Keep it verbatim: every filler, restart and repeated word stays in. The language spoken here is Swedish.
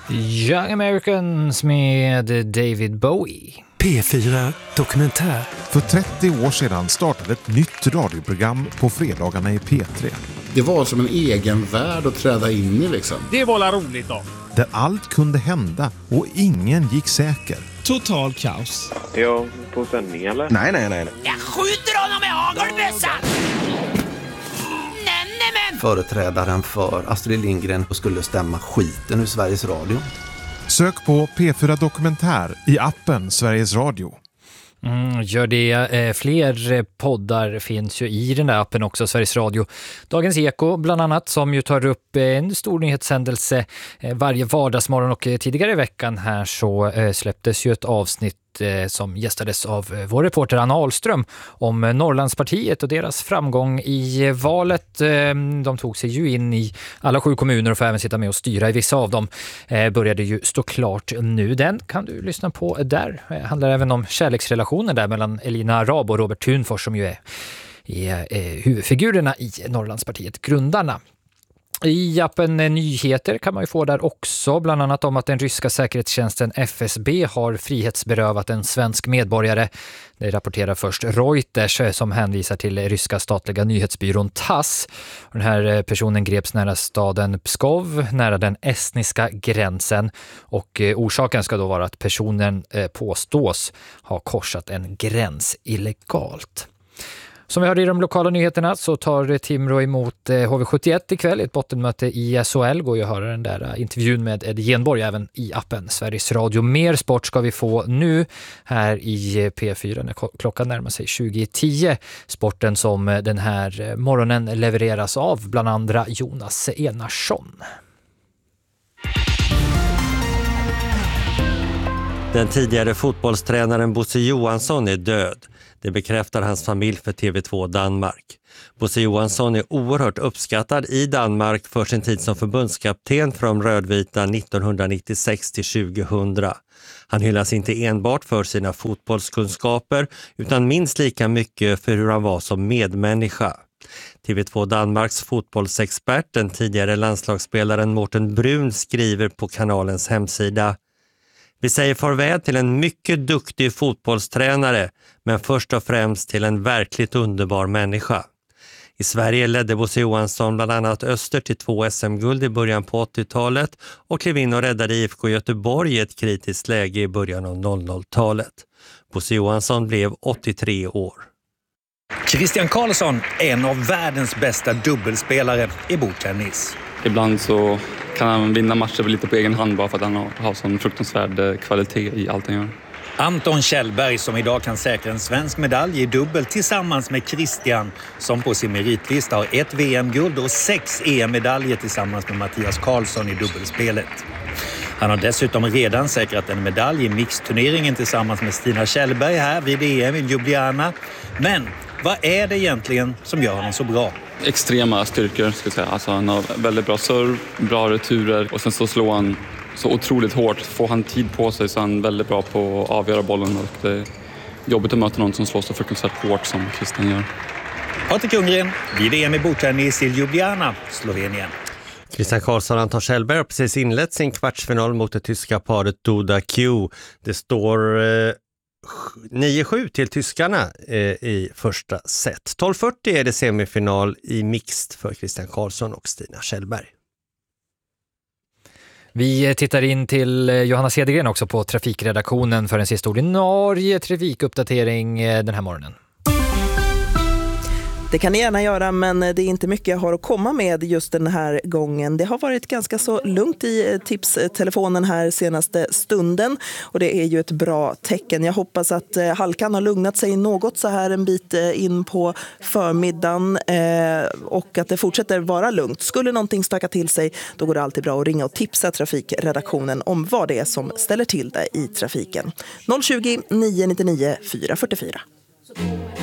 Young Americans med David Bowie. P fyra Dokumentär. För trettio år sedan startade ett nytt radioprogram på fredagarna i P tre. Det var som en egen värld att träda in i liksom. Det var roligt då. Där allt kunde hända och ingen gick säker. Total kaos. Är jag på sändning eller? Nej, nej, nej. Jag skjuter honom med hagelbössan! Nämen! Företrädaren för Astrid Lindgren skulle stämma skiten ur Sveriges Radio. Sök på P fyra Dokumentär i appen Sveriges Radio. Mm, gör det. Eh, fler poddar finns ju i den där appen också, Sveriges Radio. Dagens Eko bland annat, som ju tar upp en stor nyhetshändelse eh, varje vardagsmorgon, och eh, tidigare i veckan här så eh, släpptes ju ett avsnitt eh, som gästades av eh, vår reporter Anna Ahlström om eh, Norrlandspartiet och deras framgång i eh, valet. Eh, de tog sig ju in i alla sju kommuner och får även sitta med och styra i vissa av dem. Eh, började ju stå klart nu. Den kan du lyssna på där. Det handlar även om kärleksrelationer där mellan Elina Rab och Robert Thunfors, som ju är, är, är huvudfigurerna i Norrlandspartiet, grundarna. I appen Nyheter kan man ju få där också, bland annat om att den ryska säkerhetstjänsten F S B har frihetsberövat en svensk medborgare. Det rapporterar först Reuters, som hänvisar till ryska statliga nyhetsbyrån Tass. Den här personen greps nära staden Pskov, nära den estniska gränsen, och orsaken ska då vara att personen påstås ha korsat en gräns illegalt. Som vi hörde i de lokala nyheterna så tar Timrå emot H V sjuttioett ikväll i ett bottenmöte i S H L. Går ju att höra den där intervjun med Ed Genborg även i appen Sveriges Radio. Mer sport ska vi få nu här i P fyra när klockan närmar sig tjugo tio. Sporten som den här morgonen levereras av bland andra Jonas Enarsson. Den tidigare fotbollstränaren Bosse Johansson är död. Det bekräftar hans familj för T V två Danmark. Bosse Johansson är oerhört uppskattad i Danmark för sin tid som förbundskapten från rödvita nittonhundranittiosex till tjugohundra. Han hyllas inte enbart för sina fotbollskunskaper utan minst lika mycket för hur han var som medmänniska. T V två Danmarks fotbollsexpert, den tidigare landslagsspelaren Morten Brun, skriver på kanalens hemsida: Vi säger farväl till en mycket duktig fotbollstränare, men först och främst till en verkligt underbar människa. I Sverige ledde Bosse Johansson bland annat Öster till två S M-guld i början på åttiotalet och klev in och räddade I F K Göteborg i ett kritiskt läge i början av noll noll-talet. Bosse Johansson blev åttiotre år. Christian Karlsson är en av världens bästa dubbelspelare i bordtennis. Ibland så kan han vinna matcher lite på egen hand bara för att han har sån fruktansvärd kvalitet i allt han gör. Anton Kjellberg, som idag kan säkra en svensk medalj i dubbel tillsammans med Christian, som på sin meritlista har ett V M-guld och sex E M-medaljer tillsammans med Mattias Karlsson i dubbelspelet. Han har dessutom redan säkrat en medalj i mixturneringen tillsammans med Stina Kjellberg här vid E M i Ljubljana. Men vad är det egentligen som gör honom så bra? Extrema styrkor, ska jag säga. Alltså, han har väldigt bra serv, bra returer och sen så slår han så otroligt hårt. Får han tid på sig så är han väldigt bra på att avgöra bollen, och det är jobbigt att möta någon som slår så fruktansvärt hårt som Christian gör. Patrik Ljunggren vid E M i bordtennis i Ljubljana, Slovenien. Christian Karlsson och Anton Kjellberg har precis inlett sin kvartsfinal mot det tyska paret Duda Q. Det står eh, nio sju till tyskarna eh, i första set. tolv fyrtio är det semifinal i mixed för Christian Karlsson och Stina Kjellberg. Vi tittar in till Johanna Cedergren också på trafikredaktionen för en sista ordinarie trafikuppdatering den här morgonen. Det kan ni gärna göra, men det är inte mycket jag har att komma med just den här gången. Det har varit ganska så lugnt i tipstelefonen här senaste stunden, och det är ju ett bra tecken. Jag hoppas att halkan har lugnat sig något så här en bit in på förmiddagen eh, och att det fortsätter vara lugnt. Skulle någonting stöka till sig, då går det alltid bra att ringa och tipsa trafikredaktionen om vad det är som ställer till det i trafiken. noll tjugo, nio nio nio, fyra fyra fyra.